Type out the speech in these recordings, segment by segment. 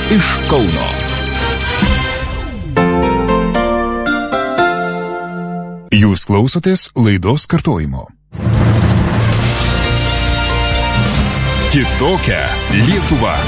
iš Kauno. Jūs klausotės laidos kartojimo. Kitokia Lietuva.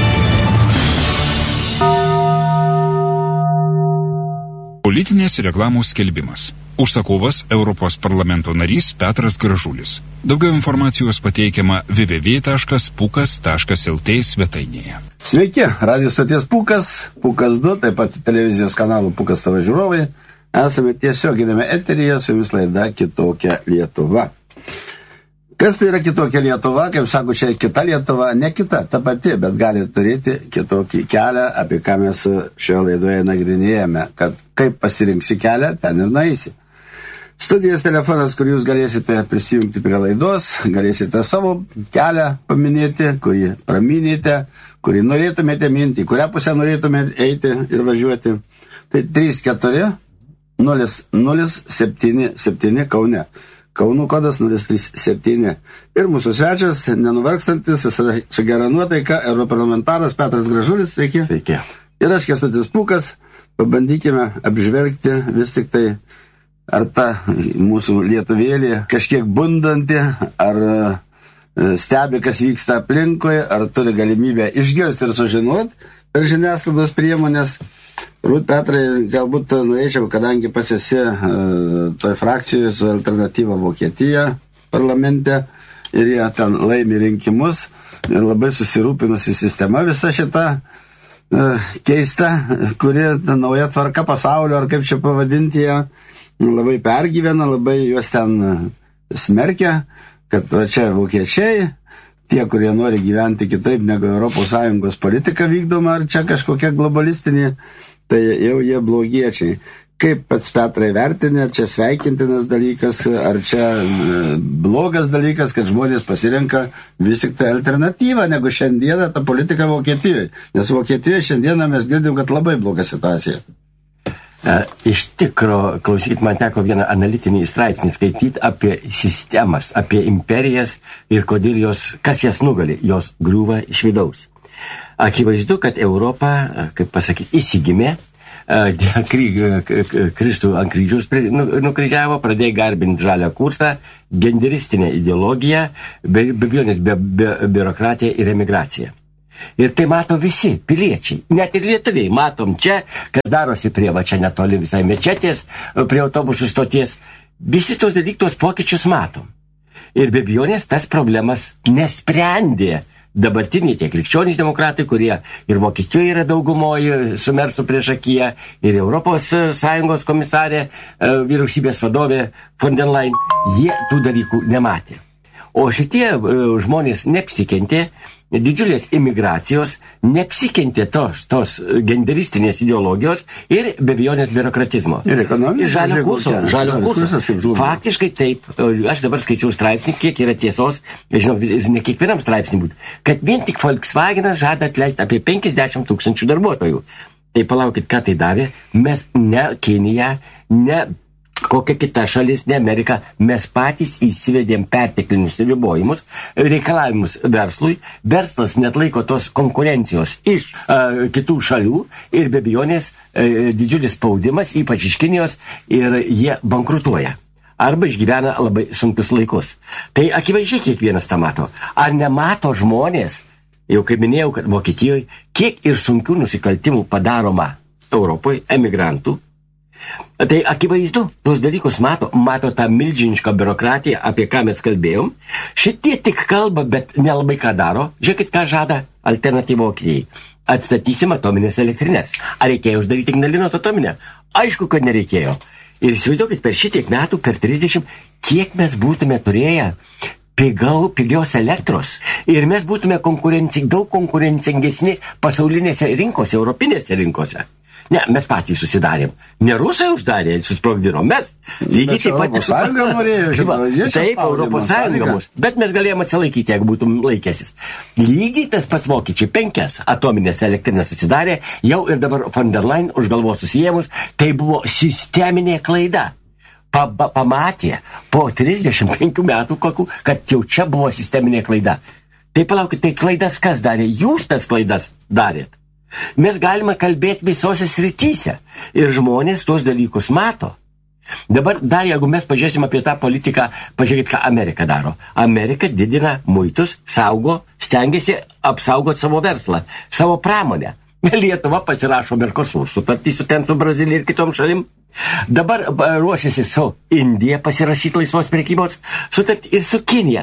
Politinės reklamos skelbimas. Užsakovas Europos parlamento narys Petras Gražulis. Daugiau informacijos pateikiama www.pukas.lt svetainėje. Sveiki, radio stoties Pukas, Pukas 2, taip pat televizijos kanalų Pukas TV žiūrovai. Esame tiesioginėme eteryje, su jumis laida Kitokia Lietuva. Kas tai yra kitokia Lietuva? Kaip sako, čia kita Lietuva, ne kita, ta pati, bet gali turėti kitokį kelią, apie ką mes šioje laidoje nagrinėjame, kad kaip pasirinksi kelią, ten ir nueisi. Studijos telefonas, kur jūs galėsite prisijungti prie laidos, galėsite savo kelią paminėti, kurį praminėte, kurį norėtumėte minti, kurią pusę norėtumėte eiti ir važiuoti. Tai 34-0077 Kaune. Kaunų kodas 037. Ir mūsų svečias, nenuvargstantis, visada su gera nuotaika, europarlamentaras Petras Gražulis. Sveiki. Sveiki. Ir aš Kęstutis Pukas. Pabandykime apžvelgti vis tik tai, ar ta mūsų lietuvėlė kažkiek bundanti, ar stebi, kas vyksta aplinkoje, ar turi galimybę išgirsti ir sužinoti per žiniasklaidos priemonės. Rūt, Petrai, galbūt norėčiau, kadangi pats esi toj frakcijoje su Alternatyva Vokietija parlamente ir jie ten laimi rinkimus ir labai susirūpinusi sistema visa šita keista, kuri nauja tvarka pasaulio, ar kaip čia pavadinti ją, labai pergyvena, labai juos ten smerkia, kad va čia vokiečiai, tie, kurie nori gyventi kitaip negu ES politika vykdoma, ar čia kažkokia globalistinė, tai jau jie blogiečiai. Kaip pats Petrai vertinė, ar čia sveikintinas dalykas, ar čia blogas dalykas, kad žmonės pasirenka vis tik tai alternatyvą, negu šiandieną ta politika Vokietijoje. Nes Vokietijoje šiandieną mes girdim, kad labai bloga situacija. Iš tikro, klausykit, man teko vieną analitinį straipsnį skaityti apie sistemas, apie imperijas ir kodėl jos, kas jas nugali, jos griūva iš vidaus. Akivaizdu, kad Europa, kaip pasakyti, įsigimė, Kristų ant kryžiaus nukryžiavo, pradėjo garbinti žalią kursą, genderistinę ideologiją, be biurokratiją ir emigraciją. Ir tai mato visi piliečiai, net ir lietuviai. Matom čia, kas darosi prie, va čia netoli visai mečetės, prie autobusų stoties. Visi tos dalykus pokyčius matom. Ir be abejonės tas problemas nesprendė dabartiniai tie krikščionys demokratai, kurie ir Vokietijoje yra daugumoje su Mersu priešakyje, ir Europos Sąjungos komisarė, vyriausybės vadovė von der Leyen, jie tų dalykų nematė. O šitie žmonės neapsikentė didžiulės imigracijos, neapsikentė tos genderistinės ideologijos ir be abejonės biurokratizmo. Ir ekonomijos. Ir žalio kurso. Faktiškai taip, aš dabar skaičiau straipsnį, kiek yra tiesos, žinau, ne kiekvienam straipsnį būtų, kad vien tik Volkswagenas žada atleisti apie 50 000 darbuotojų. Tai palaukit, ką tai davė, mes ne Kinija, ne kokia kita šalis, ne Amerika, mes patys įsivedėm perteklinius ribojimus, reikalavimus verslui, verslas net laiko tos konkurencijos iš kitų šalių ir be abejonės didžiulis spaudimas, ypač iš Kinijos, ir jie bankrutuoja. Arba išgyvena labai sunkius laikus. Tai akivaizdžiai kiekvienas tą mato. Ar nemato žmonės, jau kaip minėjau, kad Vokietijoje, kiek ir sunkių nusikaltimų padaroma Europoje, emigrantų. Tai akivaizdu, tuos dalykus mato tą milžinišką biurokratiją, apie ką mes kalbėjom. Šitie tik kalba, bet nelabai ką daro. Žiūrėkit, ką žada Alternatyva Vokietijai. Atstatysim atominės elektrinės. Ar reikėjo uždaryti Ignalinos atominę? Aišku, kad nereikėjo. Ir įsivaizduokit, per šitiek metų, per 30, kiek mes būtume turėję pigios elektros. Ir mes būtume daug konkurencingesni pasaulinėse rinkose, europinėse rinkose. Ne, mes patys susidarėm. Ne rusai uždarė, susprogdino. Mes lygiai taip pat. Europos Sąjunga norėjo, taip, Europos Sąjunga mus. Bet mes galėjome atsilaikyti, jeigu būtum laikęsis. Lygiai tas pats vokiečiai 5 atominės elektrinės susidarė, jau ir dabar von der Leyen už galvos susijėmus. Tai buvo sisteminė klaida. Pamatė po 35 metų, kad jau čia buvo sisteminė klaida. Tai palaukit, tai klaidas kas darė? Jūs tas klaidas darėt. Mes galime kalbėti visose srityse. Ir žmonės tuos dalykus mato. Dabar dar, jeigu mes pažiūrėsim apie tą politiką, pažiūrėkit, ką Amerika daro. Amerika didina muitus, saugo, stengiasi apsaugoti savo verslą, savo pramonę. Lietuva pasirašo Mercosur sutartį su Brazilija ir kitom šalim. Dabar ruošiasi su Indija pasirašyti laisvos prekybos sutartį ir su Kinija.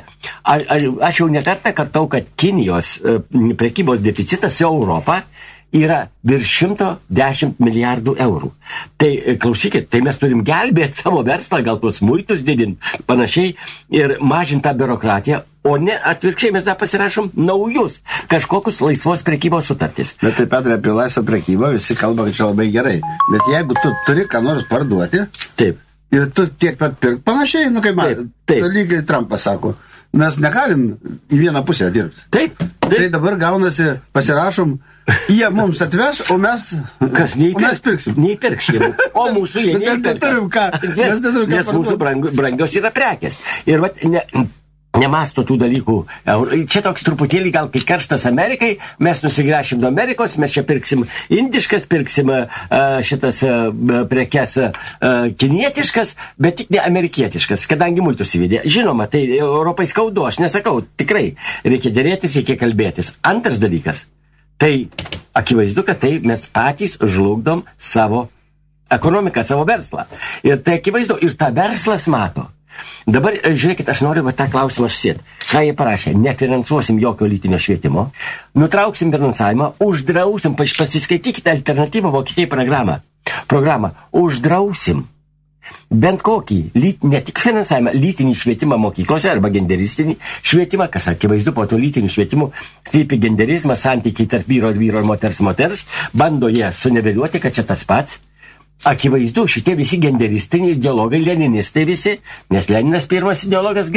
Aš jau nekartą kartau, kad Kinijos prekybos deficitas su Europą yra virš 110 milijardų eurų. Tai klausykit, tai mes turim gelbėti savo verslą, gal tuos muitus didinti, panašiai, ir mažinti tą biurokratiją, o ne atvirkščiai mes dar pasirašom naujus kažkokius laisvos prekybos sutartys. Bet taip pat apie laisvą prekybą visi kalba, kad čia labai gerai. Bet jeigu tu turi ką nors parduoti, taip, ir tu tiek pat pirk panašiai, nu kaip man, lygiai Trumpas sako, mes negalim į vieną pusę dirbti. Taip. Tai dabar gaunasi, pasirašom, jie mums atveš, o mes pirksim. Neįpirksim. O mūsų jie neįpirka. Mes neturim ką. Nes mūsų brangios yra prekės. Ir vat nemasto tų dalykų. Čia toks truputėlį gal kai karštas Amerikai, mes nusigręšim nuo Amerikos, mes čia pirksim indiškas, pirksim šitas prekes kinietiškas, bet tik ne amerikietiškas, kadangi muitus įvedė. Žinoma, tai Europai skaudu, aš nesakau, tikrai reikia dėrėtis, reikia kalbėtis. Antras dalykas, tai akivaizdu, kad tai mes patys žlugdom savo ekonomiką, savo verslą. Ir tai akivaizdu, ir tą verslas mato. Dabar, žiūrėkit, aš noriu tą klausimą užsėti. Ką jie parašė? Nefinansuosim jokio lytinio švietimo, nutrauksim finansavimą, uždrausim, pasiskaitykite alternatyvą Vokietijai programą, uždrausim bent kokį, ne tik finansavimą, lytinį švietimą mokyklose arba genderistinį švietimą, kas akivaizdu po to lytinių švietimų, slypi genderizmas, santykiai tarp vyro ir moters, bando jie suniveliuoti, kad čia tas pats. Akivaizdu, šitie visi genderistiniai ideologai, leninistai visi, nes Leninas pirmas ideologas,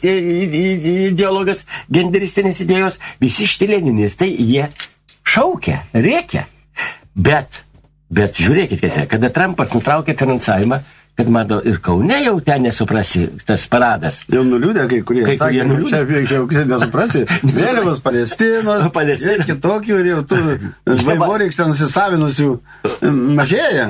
genderistinės idėjos, visi šitie leninistai, jie šaukia, rėkia. Bet žiūrėkit, kada Trumpas nutraukė finansavimą, kad mato ir Kaune jau ten nesuprasi tas paradas. Jau nuliūdė kai kurie. Čia nesuprasi. Vėliavos Palestinos ir kitokių, ir jau tų vaivorykštę nusisavinusių mažėja.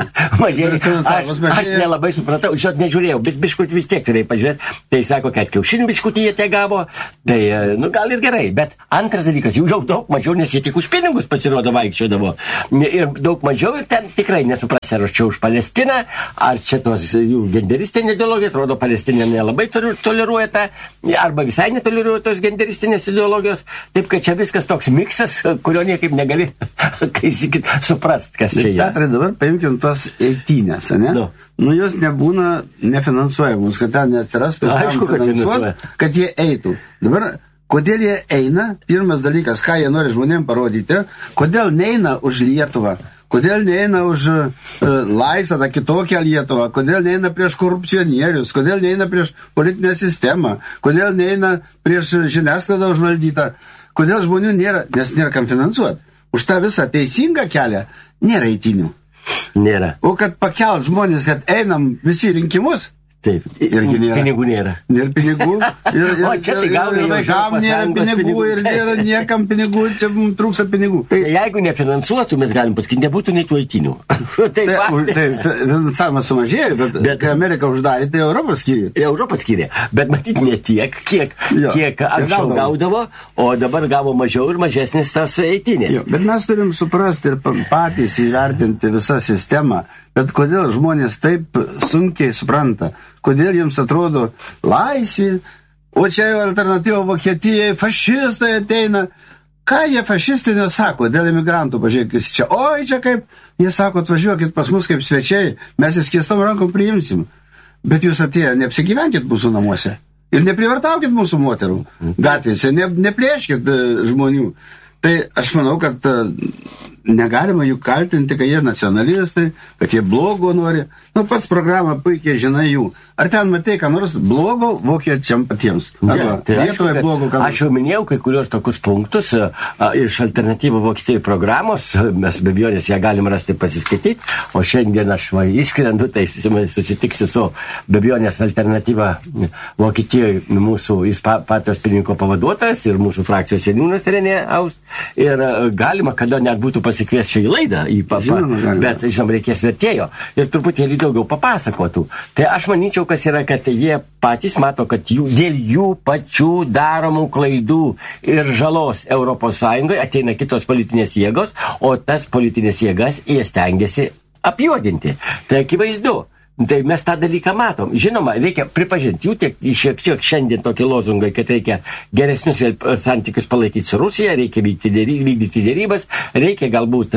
Aš nelabai supratau, šios nežiūrėjau, bet biškutį vis tiek turėjai pažiūrėti. Tai sako, kad kiaušinių biškutį jie te gavo, tai gal ir gerai. Bet antras dalykas, jų jau daug mažiau, nes jie tik už pinigus pasirodo vaikščiodavo. Ir daug mažiau, ir ten tikrai nesuprasi, ar čia už Palestiną, ar čia tos jų genderistinė ideologija, atrodo, Palestinė nelabai toleruoja tą, arba visai netoleruoja tos genderistinės ideologijos, taip kad čia viskas toks miksas, kurio niekaip negali suprast, kas čia yra. Petrai, dabar paimkim tos eitynės, ne? Nu, jos nebūna nefinansuojamus, kad ten neatsirastų, kad jie eitų. Dabar, kodėl jie eina? Pirmas dalykas, ką jie nori žmonėm parodyti, kodėl neina už Lietuvą, kodėl neina už laisvą, tą kitokią Lietuvą, kodėl neina prieš korupcionierius, kodėl neina prieš politinę sistemą, kodėl neina prieš žiniasklaidą užvaldytą, kodėl žmonių nėra, nes nėra kam finansuoti. Už tą visą teisingą kelią nėra eitynių. Nėra. O kad pakelt žmonės, kad einam visi rinkimus, taip, irgi nėra. Pinigų nėra. Nėra pinigų. Ir vaikam nėra pinigų, ir nėra niekam pinigų, čia mums trūksta pinigų. Tai jeigu nefinansuotų, mes galim pasakyti, nebūtų nei tų eitinių. Tai finansavimas sumažėjo, bet kai Amerika uždarė, tai Europą skyrė. Europą skyrė, bet matyt ne tiek, kiek anksčiau gaudavo, o dabar gavo mažiau ir mažesnis tas eitinė. Bet mes turim suprasti ir patys įvertinti visą sistemą. Bet kodėl žmonės taip sunkiai supranta? Kodėl jiems atrodo laisvė? O čia jau alternatyva Vokietijai, fašistai ateina. Ką jie fašistinio sako dėl imigrantų? Pažiūrėkit, čia, oi, čia kaip, jie sako, atvažiuokit pas mus kaip svečiai, mes įskiestom rankom priimsim. Bet jūs atėję, neapsigyvenkit mūsų namuose. Ir neprivartaukit mūsų moterų gatvėse, neplėškit žmonių. Tai aš manau, kad negalima jų kaltinti, kad jie nacionalistai, kad jie blogo nori. pats programą puikiai žinai jų. Ar ten matai, ką nors blogo vokiečiam patiems? Arba Lietuvai blogo, ką nors? Aš jau minėjau kai kurios tokius punktus iš alternatyvų Vokietijai programos, mes be abejonės ją galim rasti pasiskaityti, o šiandien aš įskrendu, tai susitiksiu su be abejonės alternatyva Vokietijoje mūsų partijos pirmininko pavaduotojas ir mūsų frakcijos seniūnas Renė Aust. Ir galima, kada net būtų pasikviesti į laidą, bet, žinoma, reikės vertėjo ir truputėlį daugiau papasakotų. Tai aš manyčiau, kas yra, kad jie patys mato, kad dėl jų pačių daromų klaidų ir žalos Europos Sąjungoje ateina kitos politinės jėgos, o tas politinės jėgas jie stengiasi apjuodinti. Tai akivaizdu. Tai mes tą dalyką matom. Žinoma, reikia pripažinti, jų šiek tiek šiandien tokie lozungai, kad reikia geresnius santykius palaikyti su Rusija, reikia vykdyti dėrybas, reikia galbūt...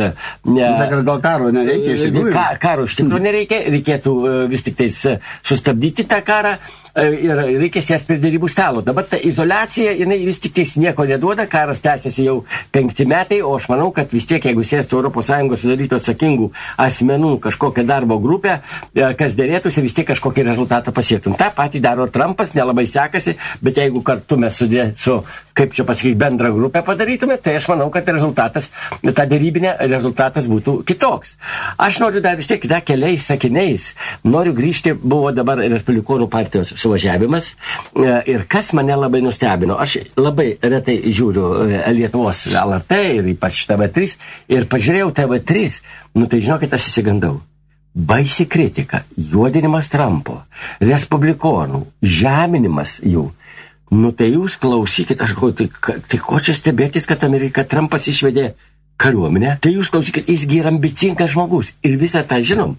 Gal karo nereikia iš tikrųjų? Karo iš tikrųjų nereikia, reikėtų vis tik tais sustabdyti tą karą ir reikia sėsti prie dėrybų stalo. Dabar ta izoliacija, jinai vis tik tais nieko neduoda, karas tęsiasi jau 5 metai, o aš manau, kad vis tiek, jeigu sėstų ES sudarytų atsakingų asmenų kažkokią darbo grupę, kas dėrėtųsi, vis tiek kažkokį rezultatą pasiektum. Ta patį daro Trumpas, nelabai sekasi, bet jeigu kartu mes su kaip čia pasakyti, bendrą grupę padarytume, tai aš manau, kad rezultatas, ta dėrybinė rezultatas būtų kitoks. Aš noriu dar vis tiek keliais sakiniais, noriu grįžti, buvo dabar Respublikonų partijos suvažiavimas ir kas mane labai nustebino. Aš labai retai žiūriu Lietuvos LRT ir ypač TV3 ir pažiūrėjau TV3, tai žinokit, aš įsigandau. Baisi kritika, juodinimas Trumpo, respublikonų, žeminimas jų. Tai jūs klausykit, aš galvoju, tai ko čia stebėtis, kad Trumpas išvedė kariuomenę? Tai jūs klausykit, jisgi yra ambicingas žmogus ir visą tą žinom.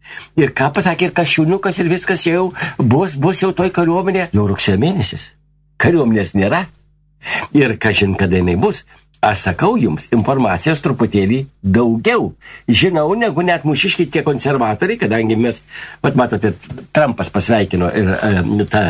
Ir ką pasakė, ir Kasčiūniukas, ir viskas jau bus jau toj kariuomenė. Jau rugsėjo mėnesis. Kariuomenės nėra. Ir kažin kada jinai bus. Aš sakau jums, informacijos truputėlį daugiau žinau, negu net mūšiškai tie konservatoriai, kadangi mes, matote, Trumpas pasveikino ir tą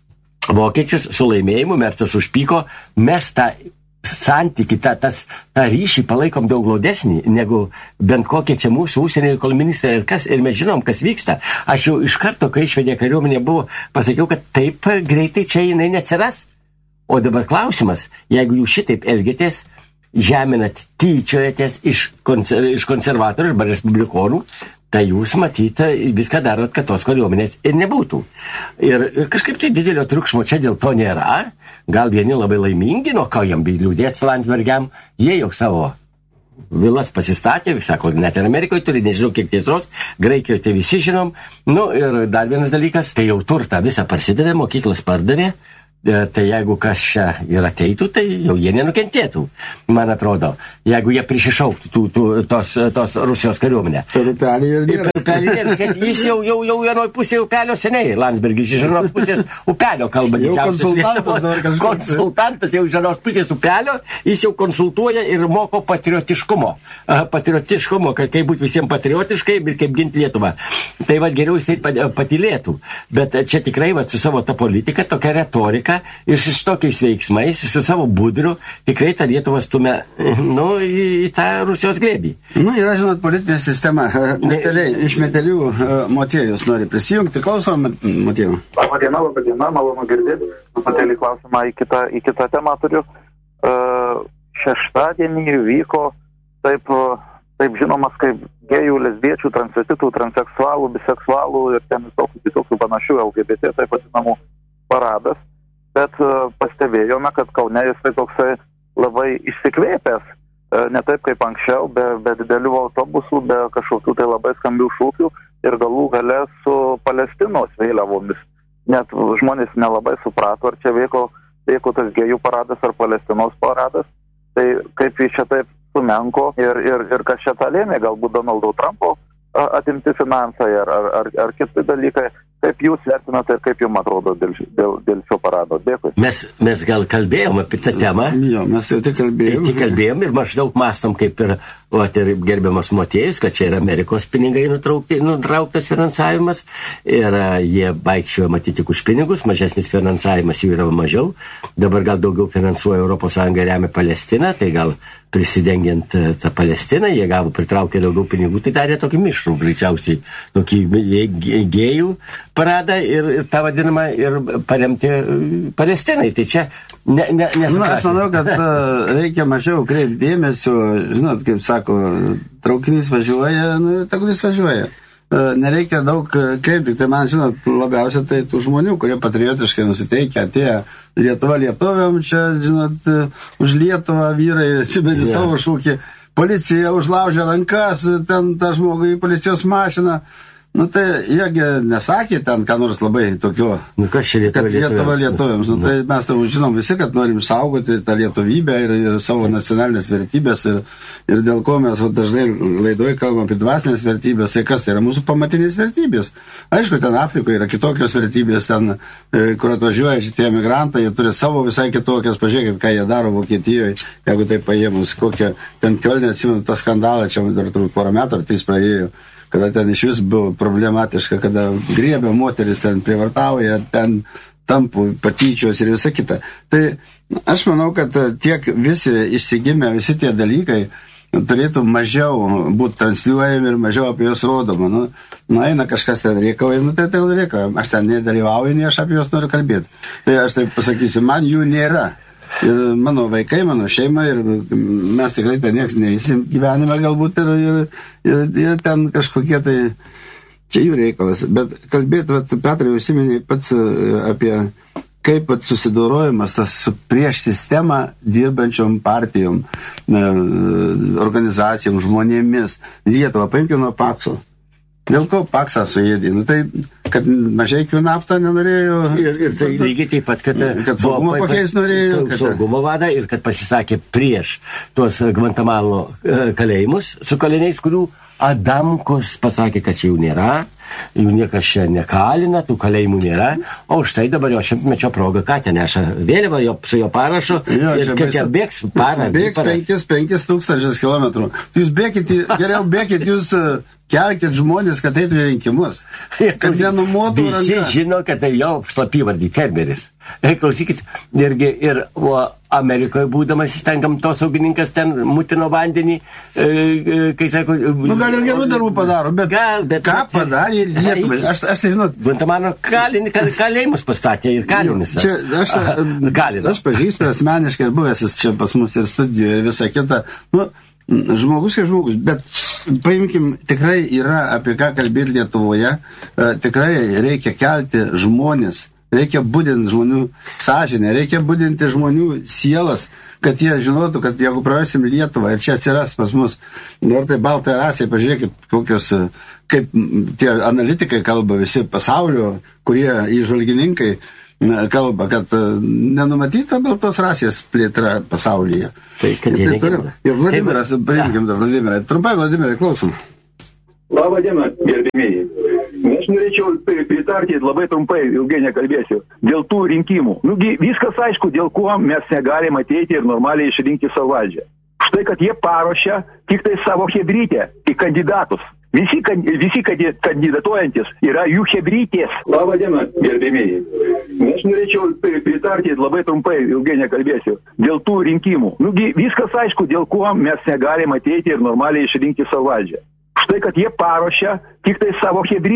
vokiečius su laimėjimu, Mercas užpyko, mes tą santykį, tą ryšį palaikom daug glaudesnį, negu bent kokie čia mūsų užsienio reikalų ministrai ir mes žinom, kas vyksta. Aš jau iš karto, kai išvedė kariuomenė, pasakiau, kad taip greitai čia jinai neatsiras. O dabar klausimas, jeigu jūs šitaip elgiatės, žeminat, tyčiojatės iš konservatorių arba respublikonų, tai jūs matyti viską darot, kad tos kariuomenės ir nebūtų. Ir kažkaip tai didelio triukšmo čia dėl to nėra. Gal vieni labai laimingi, nuo ko jam liūdėti Landsbergiam, jie jau savo vilas pasistatė, sako, net ir Amerikoje turi, nežinau kiek tiesos, Graikijoje tai visi žinom. Ir dar vienas dalykas, tai jau turtą visą parsidavė, mokyklas pardavė. Tai jeigu kas čia ir ateitų, tai jau jie nenukentėtų, man atrodo. Jeigu jie prisišauktų tos Rusijos kariuomenę. Upelį ir nėra. Jis jau vienoj pusėje upelio seniai, Landsbergis iš vienos pusės upelio kalba. Jau konsultantas jau iš vienos pusės upelio, jis jau konsultuoja ir moko patriotiškumo. Patriotiškumo, kaip būti visiems patriotiškai ir kaip ginti Lietuvą. Tai geriau jisai patylėtų. Bet čia tikrai su savo ta politika, tokia retorika, ir su tokiais veiksmais, su savo budriu, tikrai tą Lietuvą stumia į tą Rusijos glėbį. Yra, žinot, politinė sistema. Iš Metelių Motiejus nori prisijungti. Klausom, Motiejų. Labą dieną, malonu girdėti. Metelį klausimą į kitą temą turiu. Šeštadienį vyko taip žinomas kaip gėjų, lesbiečių, transvestitų, transseksualų, biseksualų ir ten visokių panašių LGBT, taip vadinamų paradas. Bet pastebėjome, kad Kaune jisai toksai labai išsikvėpęs, ne taip kaip anksčiau, be didelių autobusų, be kažkokių tai labai skambių šūkių ir galų gale su Palestinos vėliavomis. Net žmonės nelabai suprato, ar čia vyko tas gėjų paradas ar Palestinos paradas. Tai kaip jis čia taip sumenko ir kas čia tą lėmė, galbūt Donaldo Trumpo atimti finansai ar kiti dalykai. Kaip jūs vertinate ir kaip jums atrodo dėl šio parado? Dėkui. Mes gal kalbėjom apie tą temą. Jo, mes jau tik kalbėjom. Ir maždaug mastom kaip ir gerbiamas Motiejus, kad čia yra Amerikos pinigai nutrauktas finansavimas ir jie vaikščioja matyti tik už pinigus, mažesnis finansavimas jų yra mažiau. Dabar gal daugiau finansuoja ES remia Palestiną, tai gal prisidengiant tą Palestiną, jie pritraukė daugiau pinigų, tai darė tokį mišrų, greičiausiai, tokį gėjų paradą ir tą vadinamą ir paremti Palestinai. Tai čia aš manau, kad reikia mažiau kreipti dėmesio, žinot, kaip sako, traukinys važiuoja, tegul jis važiuoja. Nereikia daug kreipti, tai man, žinot, labiausia tai tų žmonių, kurie patriotiškai nusiteikia, atėjo Lietuva lietuviam, čia, žinot, už Lietuvą vyrai atsimeni savo šūkį, policija užlaužė rankas, ten tą žmogų į policijos mašiną. Tai jiegi nesakė ten, ką nors labai tokio, kad Lietuva lietuviams. Tai mes turbūt žinom visi, kad norim saugoti tą lietuvybę ir savo nacionalinės vertybės ir dėl ko mes dažnai laidoje kalbam apie dvasinės vertybės, tai kas tai yra mūsų pamatinės vertybės. Aišku, ten Afrikoje yra kitokios vertybės, ten, kur atvažiuoja šitie emigrantai, jie turi savo visai kitokias, pažiūrėkit, ką jie daro Vokietijoje, jeigu tai paėmus, kokią ten Kiolne, atsimenu tą skandalą, čia dar turbūt porą metų ar 3 praėjo, kada ten iš vis buvo problematiška, kada griebė moteris, ten prievartauja, ten tampų patyčios ir visa kita. Tai aš manau, kad tiek visi išsigimę, visi tie dalykai turėtų mažiau būti transliuojami ir mažiau apie juos rodoma. Eina kažkas ten rėkauja, tai rėkauja. Aš ten nedalyvauju, nei aš apie juos noriu kalbėti. Tai aš taip pasakysiu, man jų nėra. Ir mano vaikai, mano šeima, ir mes tikrai ten nieks neįsim gyvenime galbūt ir ten kažkokie tai čia jų reikalas. Bet kalbėti, Petrai, užsiminė pats apie kaip susidorojimas tas su prieš sistemą dirbančiom partijom, organizacijom, žmonėmis. Lietuvą, paimkime nuo Pakso. Dėl ko Paksą suėdė? Tai, kad Mažeikių naftą nenorėjo. Ir tai lygiai taip pat, kad saugumo pakeis norėjo. Saugumo vadą ir kad pasisakė prieš tuos Gvantamalo kalėjimus su kaliniais, kurių Adamkus pasakė, kad čia jų nėra, jų niekas čia nekalina, tų kalėjimų nėra, o štai dabar jo 100-mečio proga, ką ten neša vėliavą su jo parašu ir kad čia bėgs parą. Bėgs 5,000 kilometrų. Jūs bėkit, geriau bėkit, jūs kelkit žmonės, kad eitų į rinkimus. Kad nenumotų ranką. Visi žino, kad tai jo slapyvardį fermeris. Klausykit, ir Amerikoje būdamas jis ten gamtosaugininkas ten mutino vandenį, kai sako... gal ir gerų darbų padaro, bet ką padarė Lietuvai? Aš tai žinot... Gvantamalo kalėjimus pastatė ir kalinius. Aš pažįstu asmeniškai ir buvęs čia pas mus ir studijoje ir visą kitą. Žmogus kaip žmogus, bet paimkim, tikrai yra apie ką kalbėti Lietuvoje, tikrai reikia kelti žmonės, reikia budinti žmonių sąžinę, reikia budinti žmonių sielas, kad jie žinotų, kad jeigu prarasim Lietuvą ir čia atsiras pas mus, ar tai baltai rasiai, pažiūrėkit, kokios, kaip tie analitikai kalba visi pasaulio, kurie įžvalgininkai kalba, kad nenumatyta baltos rasės plėtra pasaulyje. Tai kad jie nekalba. Ir Vladimiras, paimkim dar Vladimirai. Trumpai, Vladimirai, klausom. Labą dieną, gerbėmėjai. Aš norėčiau pritarti labai trumpai, ilgai nekalbėsiu, dėl tų rinkimų. Viskas aišku, dėl ko mes negalim ateiti ir normaliai išrinkti savo valdžią. Štai, kad jie paruošia tik tai savo hebrytę į kandidatus. Visi kandidatuojantis yra jų hebrytės. Labą dieną, gerbėmėjai. Aš norėčiau pritarti labai trumpai, ilgai nekalbėsiu, dėl tų rinkimų. Viskas aišku, dėl ko mes negalim ateiti ir normaliai išrinkti savo valdžią. Štai, kad jie paruošia tik tai savo hebrytės.